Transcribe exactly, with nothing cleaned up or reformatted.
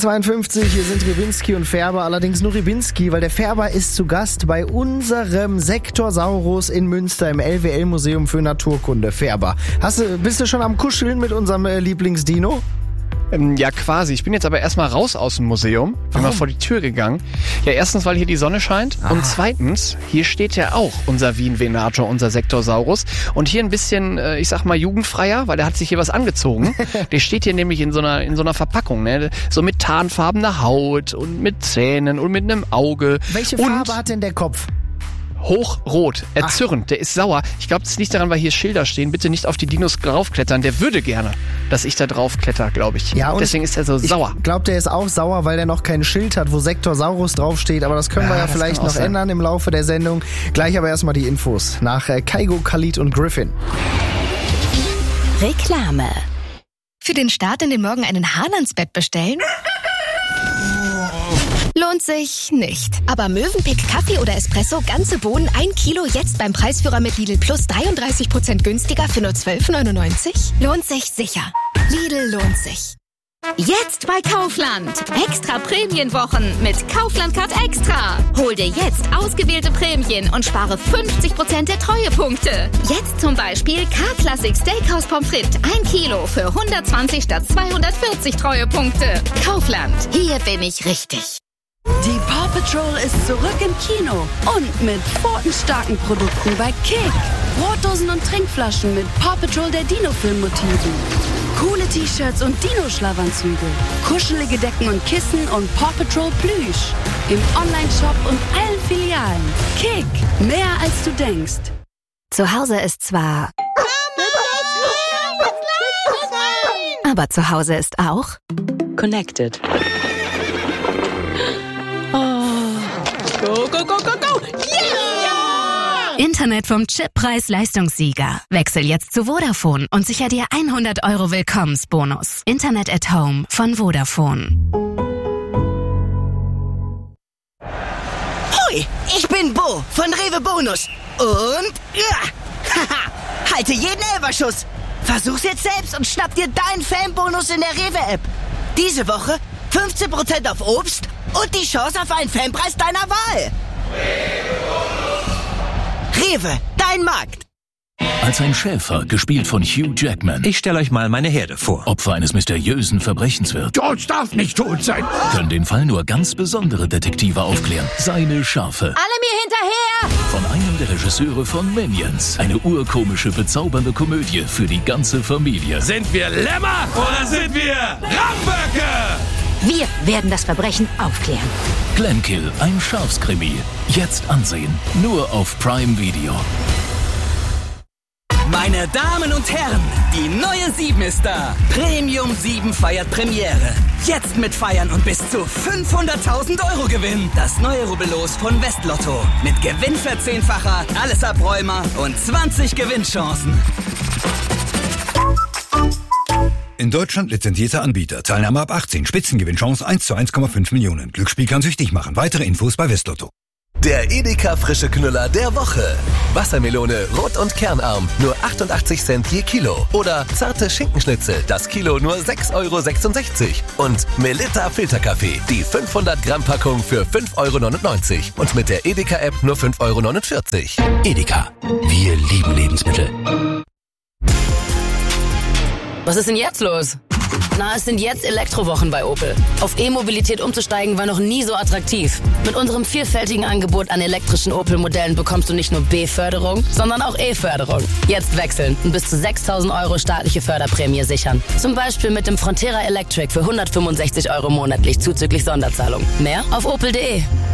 zweiundfünfzig, hier sind Rybinski und Färber, allerdings nur Rybinski, weil der Färber ist zu Gast bei unserem Sektorsaurus in Münster im L W L-Museum für Naturkunde. Färber, hast du, bist du schon am Kuscheln mit unserem äh, Lieblingsdino? Ähm, ja, quasi. Ich bin jetzt aber erstmal raus aus dem Museum. Bin Warum? mal vor die Tür gegangen. Ja, erstens, weil hier die Sonne scheint. Ah. Und zweitens, hier steht ja auch unser Wien-Venator, unser Sektorsaurus. Und hier ein bisschen, äh, ich sag mal, jugendfreier, weil der hat sich hier was angezogen. Der steht hier nämlich in so einer, in so einer Verpackung, ne? So mit tarnfarbener Haut und mit Zähnen und mit einem Auge. Welche und Farbe hat denn der Kopf? Hochrot, erzürnt, der ist sauer. Ich glaube, das liegt daran, weil hier Schilder stehen, bitte nicht auf die Dinos draufklettern. Der würde gerne, dass ich da draufkletter, glaube ich. Ja, und deswegen ist er so sauer. Ich glaube, der ist auch sauer, weil der noch kein Schild hat, wo Sektorsaurus draufsteht. Aber das können Ja, wir ja das vielleicht kann auch noch sein. ändern im Laufe der Sendung. Gleich aber erstmal die Infos nach äh, Kaigo, Khalid und Griffin. Reklame. Für den Start in den Morgen einen Hahn ans Bett bestellen? Lohnt sich nicht. Aber Mövenpick Kaffee oder Espresso, ganze Bohnen, ein Kilo jetzt beim Preisführer mit Lidl Plus dreiunddreißig Prozent günstiger für nur zwölf neunundneunzig? Lohnt sich sicher. Lidl lohnt sich. Jetzt bei Kaufland. Extra Prämienwochen mit Kaufland Card Extra. Hol dir jetzt ausgewählte Prämien und spare fünfzig Prozent der Treuepunkte. Jetzt zum Beispiel K-Classic Steakhouse Pommes frites, ein Kilo für hundertzwanzig statt zweihundertvierzig Treuepunkte. Kaufland. Hier bin ich richtig. Die Paw Patrol ist zurück im Kino und mit pfotenstarken Produkten bei Kick. Brotdosen und Trinkflaschen mit Paw Patrol der Dino-Film-Motiven. Coole T-Shirts und Dino-Schlafanzüge. Kuschelige Decken und Kissen und Paw Patrol Plüsch. Im Online-Shop und allen Filialen. Kick, mehr als du denkst. Zu Hause ist zwar... Aber zu Hause ist auch... Connected. Go, go, go, go, go! Yeah! Internet vom Chip Preis-Leistungssieger. Wechsel jetzt zu Vodafone und sicher dir hundert Euro Willkommensbonus. Internet at Home von Vodafone. Hoi, ich bin Bo von Rewe Bonus. Und ja, haha, halte jeden Elferschuss. Versuch's jetzt selbst und schnapp dir deinen Fanbonus in der Rewe-App. Diese Woche fünfzehn Prozent auf Obst und die Chance auf einen Fanpreis deiner Wahl. Rewe, dein Markt. Als ein Schäfer, gespielt von Hugh Jackman, Ich stelle euch mal meine Herde vor. Opfer eines mysteriösen Verbrechens wird, George darf nicht tot sein. können den Fall nur ganz besondere Detektive aufklären. Seine Schafe. Alle mir hinterher! Von einem der Regisseure von Minions. Eine urkomische, bezaubernde Komödie für die ganze Familie. Sind wir Lämmer oder sind wir Ramböcke? Wir werden das Verbrechen aufklären. Glenkill, ein Schafskrimi. Jetzt ansehen. Nur auf Prime Video. Meine Damen und Herren, die neue sieben ist da. Premium sieben feiert Premiere. Jetzt mitfeiern und bis zu fünfhunderttausend Euro gewinnen. Das neue Rubbellos von Westlotto. Mit Gewinnverzehnfacher, alles Abräumer und zwanzig Gewinnchancen. In Deutschland lizenzierter Anbieter. Teilnahme ab achtzehn. Spitzengewinnchance eins zu eins Komma fünf Millionen. Glücksspiel kann süchtig machen. Weitere Infos bei Westlotto. Der Edeka frische Knüller der Woche. Wassermelone, rot und kernarm, nur achtundachtzig Cent je Kilo. Oder zarte Schinkenschnitzel, das Kilo nur sechs Euro sechsundsechzig. Und Melitta Filterkaffee, die fünfhundert Gramm Packung für fünf Euro neunundneunzig. Und mit der Edeka-App nur fünf Euro neunundvierzig. Edeka. Wir lieben Lebensmittel. Was ist denn jetzt los? Na, es sind jetzt Elektrowochen bei Opel. Auf E-Mobilität umzusteigen war noch nie so attraktiv. Mit unserem vielfältigen Angebot an elektrischen Opel-Modellen bekommst du nicht nur B-Förderung, sondern auch E-Förderung. Jetzt wechseln und bis zu sechstausend Euro staatliche Förderprämie sichern. Zum Beispiel mit dem Frontera Electric für hundertfünfundsechzig Euro monatlich zuzüglich Sonderzahlung. Mehr auf opel punkt de.